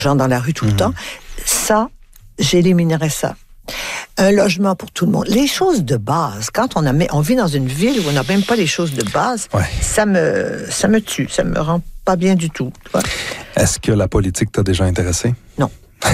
gens dans la rue tout le temps. Ça, j'éliminerais ça. Un logement pour tout le monde. Les choses de base, quand on vit dans une ville où on n'a même pas les choses de base, ça me tue, ça me rend pas bien du tout. Est-ce que la politique t'a déjà intéressé? Non.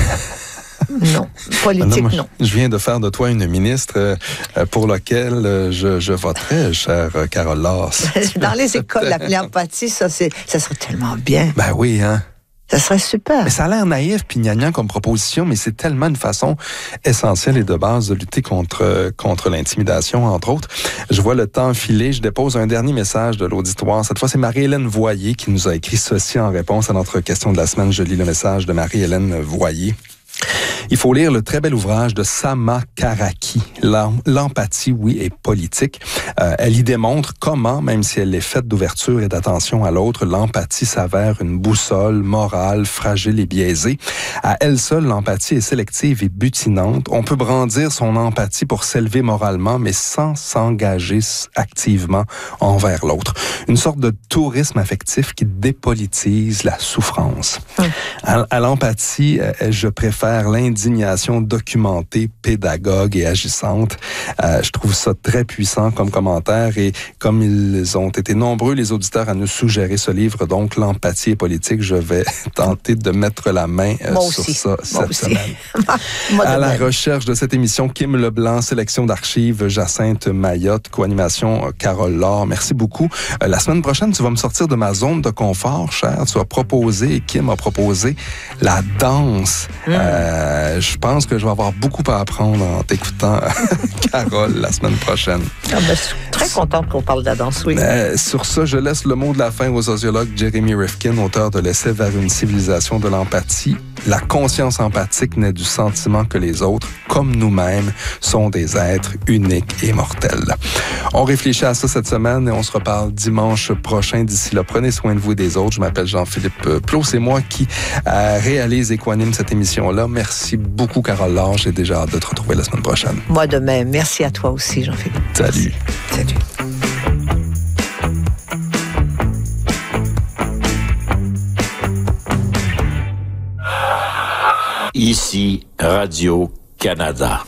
Non, politique, non. Je viens de faire de toi une ministre pour laquelle je voterai, chère Carole Lars. Dans les écoles, l'empathie, ça serait tellement bien. Ben oui, hein? Ça serait super. Mais ça a l'air naïf puis gnangnan comme proposition, mais c'est tellement une façon essentielle et de base de lutter contre l'intimidation, entre autres. Je vois le temps filer. Je dépose un dernier message de l'auditoire. Cette fois, c'est Marie-Hélène Voyer qui nous a écrit ceci en réponse à notre question de la semaine. Je lis le message de Marie-Hélène Voyer. Il faut lire le très bel ouvrage de Sama Karaki, L'empathie, oui, est politique. Elle y démontre comment, même si elle est faite d'ouverture et d'attention à l'autre, l'empathie s'avère une boussole morale, fragile et biaisée. À elle seule, l'empathie est sélective et butinante. On peut brandir son empathie pour s'élever moralement, mais sans s'engager activement envers l'autre. Une sorte de tourisme affectif qui dépolitise la souffrance. À l'empathie, je préfère l'indignation documentée, pédagogue et agissante. Je trouve ça très puissant comme commentaire et comme ils ont été nombreux, les auditeurs, à nous suggérer ce livre, donc L'empathie est politique, je vais tenter de mettre la main sur ça cette semaine. À la recherche de cette émission, Kim Leblanc, sélection d'archives, Jacinthe Mayotte, co-animation Carole Laure. Merci beaucoup. La semaine prochaine, tu vas me sortir de ma zone de confort, cher. Tu vas proposer, Kim a proposé la danse. Je pense que je vais avoir beaucoup à apprendre en t'écoutant, Carole, la semaine prochaine. Je suis très contente qu'on parle de la danse, oui. Sur ça, je laisse le mot de la fin au sociologue Jeremy Rifkin, auteur de l'essai Vers une civilisation de l'empathie. La conscience empathique naît du sentiment que les autres, comme nous-mêmes, sont des êtres uniques et mortels. On réfléchit à ça cette semaine et on se reparle dimanche prochain. D'ici là, prenez soin de vous et des autres. Je m'appelle Jean-Philippe Plot. C'est moi qui réalise et co-anime cette émission-là. Merci beaucoup, Carole Laure. J'ai déjà hâte de te retrouver la semaine prochaine. Moi de même. Merci à toi aussi, Jean-Philippe. Salut. Salut. Ici, Radio-Canada.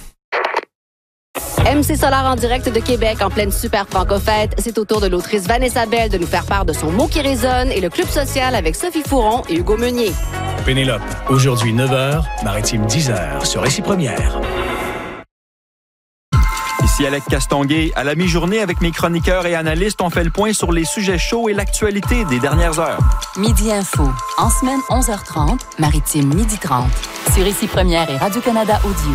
MC Solar en direct de Québec en pleine super franco-fête. C'est au tour de l'autrice Vanessa Bell de nous faire part de son mot qui résonne et le Club social avec Sophie Fouron et Hugo Meunier. Pénélope, aujourd'hui 9h, Maritime 10h sur Récit Première. Ici Alec Castonguay. À la mi-journée, avec mes chroniqueurs et analystes, on fait le point sur les sujets chauds et l'actualité des dernières heures. Midi Info. En semaine, 11h30, Maritime 12h30. Sur Récit Première et Radio-Canada Audio.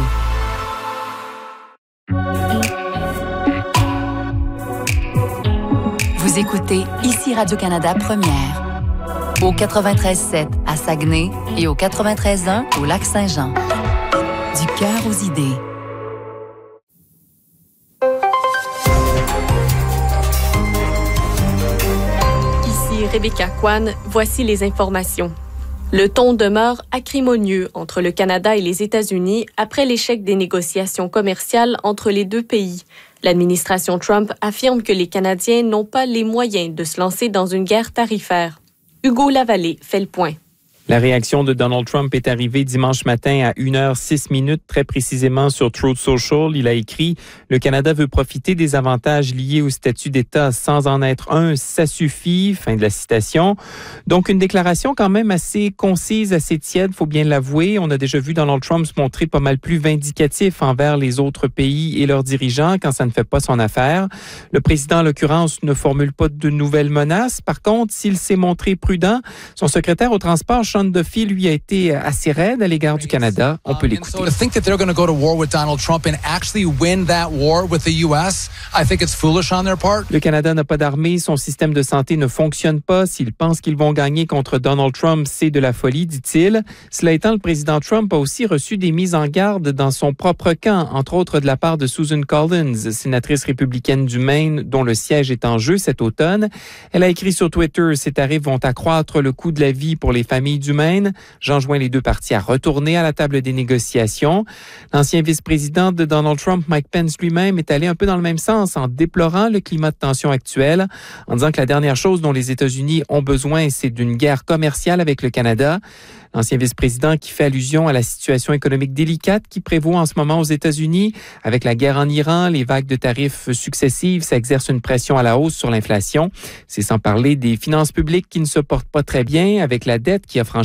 Vous écoutez Ici Radio-Canada Première. Au 93.7 à Saguenay et au 93.1 au Lac-Saint-Jean. Du cœur aux idées. Ici Rebecca Kwan, voici les informations. Le ton demeure acrimonieux entre le Canada et les États-Unis après l'échec des négociations commerciales entre les deux pays. L'administration Trump affirme que les Canadiens n'ont pas les moyens de se lancer dans une guerre tarifaire. Hugo Lavallée fait le point. La réaction de Donald Trump est arrivée dimanche matin à 1h06, très précisément sur Truth Social. Il a écrit « Le Canada veut profiter des avantages liés au statut d'État sans en être un, ça suffit », fin de la citation. Donc, une déclaration quand même assez concise, assez tiède, faut bien l'avouer. On a déjà vu Donald Trump se montrer pas mal plus vindicatif envers les autres pays et leurs dirigeants quand ça ne fait pas son affaire. Le président, en l'occurrence, ne formule pas de nouvelles menaces. Par contre, s'il s'est montré prudent, son secrétaire au transport, Sean Duffy, lui, a été assez raide à l'égard du Canada. On peut l'écouter. So to think that they're going to go to war with Donald Trump and actually win that war with the US, I think it's foolish on their part. Le Canada n'a pas d'armée, son système de santé ne fonctionne pas. S'ils pensent qu'ils vont gagner contre Donald Trump, c'est de la folie, dit-il. Cela étant, le président Trump a aussi reçu des mises en garde dans son propre camp, entre autres de la part de Susan Collins, sénatrice républicaine du Maine, dont le siège est en jeu cet automne. Elle a écrit sur Twitter, ces tarifs vont accroître le coût de la vie pour les familles du Maine. J'enjoins les deux parties à retourner à la table des négociations. L'ancien vice-président de Donald Trump, Mike Pence lui-même, est allé un peu dans le même sens en déplorant le climat de tension actuel, en disant que la dernière chose dont les États-Unis ont besoin, c'est d'une guerre commerciale avec le Canada. L'ancien vice-président qui fait allusion à la situation économique délicate qui prévaut en ce moment aux États-Unis. Avec la guerre en Iran, les vagues de tarifs successives, ça exerce une pression à la hausse sur l'inflation. C'est sans parler des finances publiques qui ne se portent pas très bien avec la dette qui a franchi